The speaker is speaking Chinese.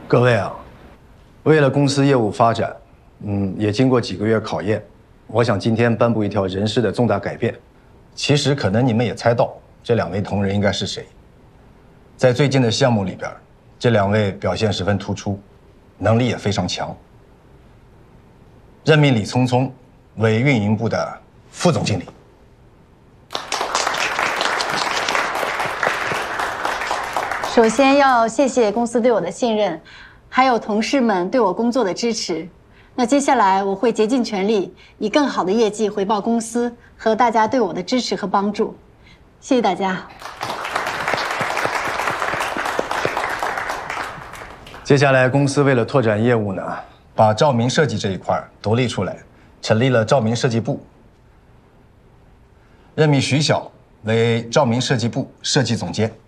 各位啊，为了公司业务发展，也经过几个月考验，我想今天颁布一条人事的重大改变。其实可能你们也猜到，这2位同仁应该是谁。在最近的项目里边，这2位表现十分突出，能力也非常强。任命李聪聪为运营部的副总经理。 首先要谢谢公司对我的信任，还有同事们对我工作的支持。那接下来我会竭尽全力，以更好的业绩回报公司和大家对我的支持和帮助。谢谢大家。 接下来，公司为了拓展业务呢，把照明设计这一块独立出来，成立了照明设计部，任命徐晓为照明设计部设计总监。